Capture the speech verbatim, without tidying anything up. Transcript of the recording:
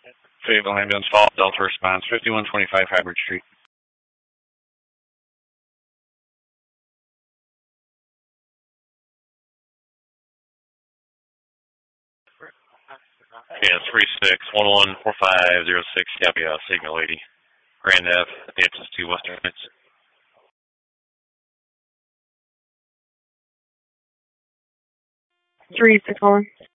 Fayetteville Ambulance Fall, Delta Response, fifty-one twenty-five Hybrid Street. Yeah, three six one one four five zero six. Copy, uh, Signal eighty. Grand Ave, the entrance to Western Heights. three six one.